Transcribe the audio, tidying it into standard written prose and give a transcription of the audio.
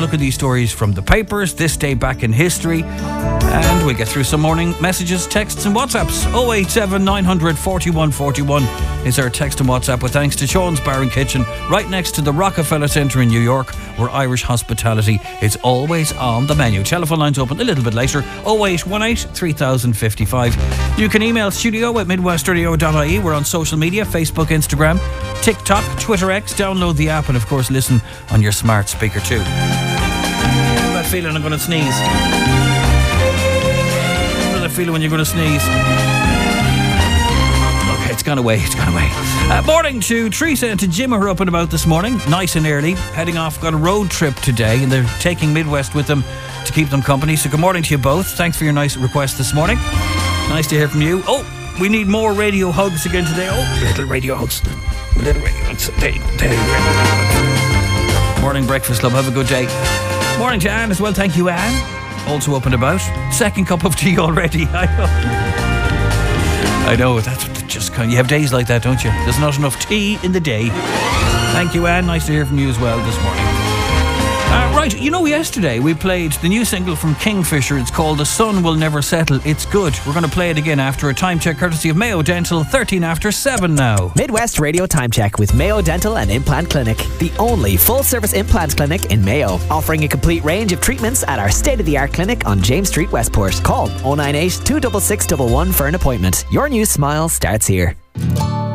look at these stories from the papers, this day back in history, and we'll get through some morning messages, texts and WhatsApps. 087 900 41 41 is our text and WhatsApp, with thanks to Sean's Bar and Kitchen, right next to the Rockefeller Centre in New York, where Irish hospitality is always on the menu. Telephone lines open a little bit later, 0818 3055. You can email studio@midwestradio.ie. We're on social media, Facebook, Instagram, TikTok, Twitter X. Download the app and of course listen on your smart speaker too. I have that feeling I'm going to sneeze. I have that feeling when you're going to sneeze. Okay, it's gone away. Morning to Teresa and to Jim, who are up and about this morning, nice and early, heading off, got a road trip today, and they're taking Midwest with them to keep them company. So good morning to you both. Thanks for your nice request this morning. Nice to hear from you. Oh, we need more radio hugs again today. Oh, little radio hugs. Morning, Breakfast Club. Have a good day. Morning to Anne as well. Thank you, Anne. Also up and about. Second cup of tea already. I know. That's just kind of, you have days like that, don't you? There's not enough tea in the day. Thank you, Anne. Nice to hear from you as well this morning. Right, you know, yesterday we played the new single from Kingfisher. It's called The Sun Will Never Settle. It's good. We're going to play it again after a time check courtesy of Mayo Dental. 13 after 7 now. Midwest Radio Time Check with Mayo Dental and Implant Clinic, the only full-service implant clinic in Mayo, offering a complete range of treatments at our state-of-the-art clinic on James Street, Westport. Call 098 266 11 for an appointment. Your new smile starts here.